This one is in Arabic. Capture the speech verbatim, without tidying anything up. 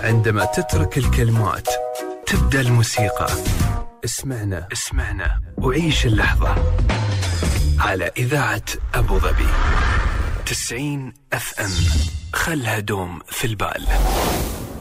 عندما تترك الكلمات تبدأ الموسيقى. اسمعنا اسمعنا وعيش اللحظة على إذاعة أبو ظبي تسعين أف أم. خلها دوم في البال.